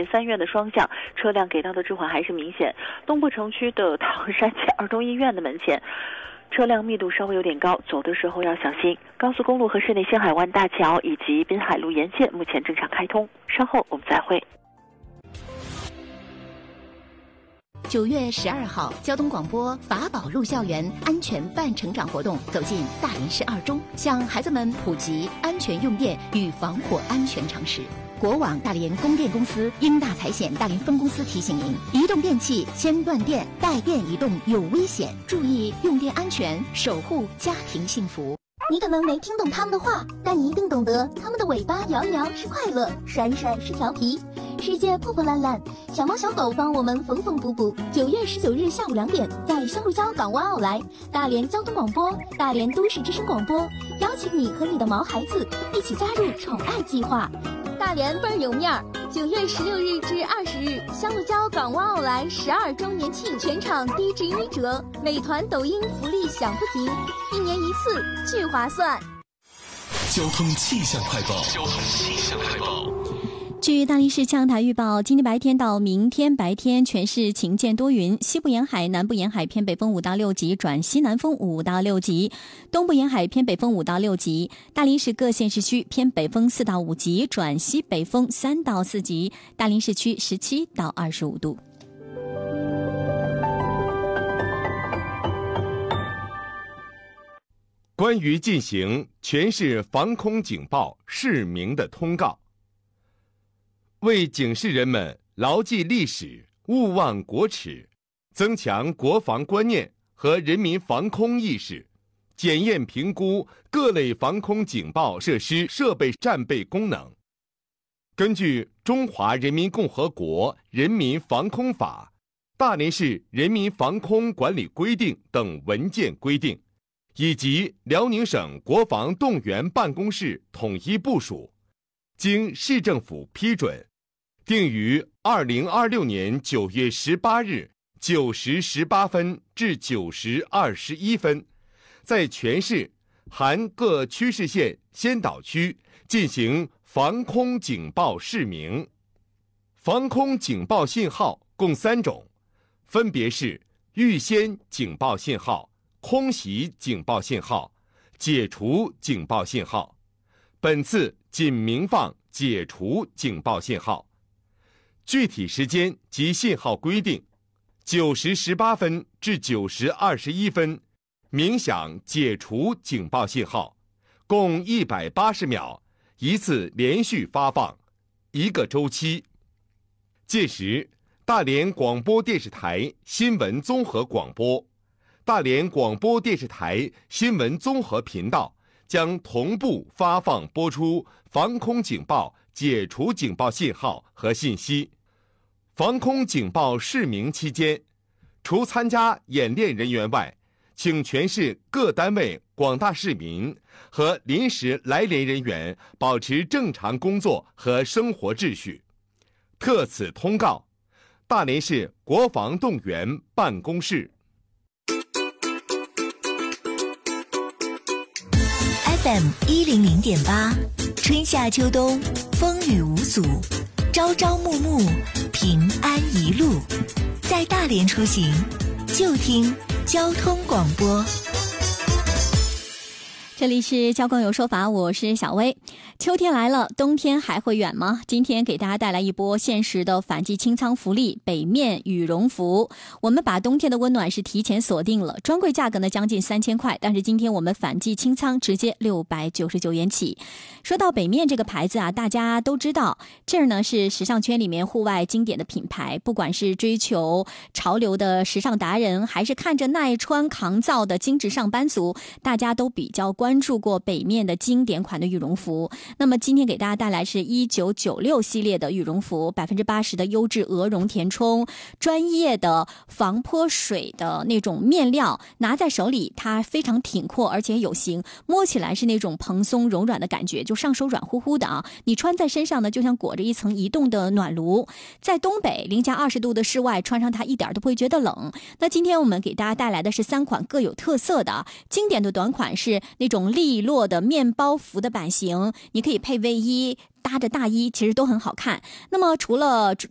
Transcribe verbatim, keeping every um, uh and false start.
近三院的双向，车辆给到的滞缓还是明显。东部城区的唐山前儿童医院的门前，车辆密度稍微有点高，走的时候要小心。高速公路和市内星海湾大桥以及滨海路沿线目前正常开通，稍后我们再会。 九月十二号，交通广播法宝入校园安全伴成长活动走进大连市二中，向孩子们普及安全用电与防火安全常识。国网大连供电公司英大财险大连分公司提醒您：移动电器先断电，带电移动有危险，注意用电安全，守护家庭幸福。 你可能没听懂他们的话，但你一定懂得他们的尾巴摇一摇是快乐，甩一甩是调皮。世界破破烂烂，小猫小狗帮我们缝缝补补。九月十九日下午两点，在香鹿礁港湾奥莱，大连交通广播、大连都市之声广播邀请你和你的毛孩子一起加入宠爱计划。大连倍儿有面儿！九月十六日至二十日，香鹿礁港湾奥莱十二周年庆，全场低至一折，美团、抖音福利享不停，一年一次，巨划算。 交通气象快报。交通气象快报。 据大连市气象台预报，今天白天到明天白天全市晴间多云，西部沿海、南部沿海偏北风五到六级转西南风五到六级，东部沿海偏北风五到六级。大连市各县市区偏北风四到五级转西北风三到四级，大连市区十七到二十五度。 关于进行全市防空警报市民的通告，为警示人们牢记历史，勿忘国耻，增强国防观念和人民防空意识，检验评估各类防空警报设施设备战备功能。根据《中华人民共和国人民防空法》、大连市人民防空管理规定等文件规定，以及辽宁省国防动员办公室统一部署，经市政府批准，定于二零二六年九月十八日九时十八分至九时二十一分，在全市含各区市县先导区进行防空警报示明。防空警报信号共三种，分别是预先警报信号、空袭警报信号、解除警报信号。本次仅鸣放解除警报信号。具体时间及信号规定：九时十八分至九时二十一分，鸣响解除警报信号，共一百八十秒，一次连续发放，一个周期。届时，大连广播电视台新闻综合广播、大连广播电视台新闻综合频道将同步发放播出防空警报解除警报信号和信息。防空警报示明期间，除参加演练人员外，请全市各单位广大市民和临时来联人员保持正常工作和生活秩序。特此通告，大连市国防动员办公室。 F M 一零零点八，春夏秋冬，风雨无阻，朝朝暮暮，平安一路。在大连出行，就听交通广播。 这里是交广有说法，我是小薇。秋天来了，冬天还会远吗？今天给大家带来一波限时的反季清仓福利——北面羽绒服。我们把冬天的温暖是提前锁定了，专柜价格呢将近三千块，但是今天我们反季清仓直接六百九十九元起。说到北面这个牌子啊，大家都知道，这儿呢是时尚圈里面户外经典的品牌，不管是追求潮流的时尚达人，还是看着耐穿抗造的精致上班族，大家都比较关注过北面的经典款的羽绒服。那么今天给大家带来是一九九六系列的羽绒服，百分之八十的优质鹅绒填充，专业的防泼水的那种面料，拿在手里它非常挺阔而且有型，摸起来是那种蓬松柔软的感觉，就上手软乎乎的啊。你穿在身上呢，就像裹着一层移动的暖炉，在东北零下二十度的室外穿上它一点都不会觉得冷。那今天我们给大家带来的是三款各有特色的，经典的短款是那种利落的面包服的版型，你可以配卫衣搭着大衣，其实都很好看。那么除了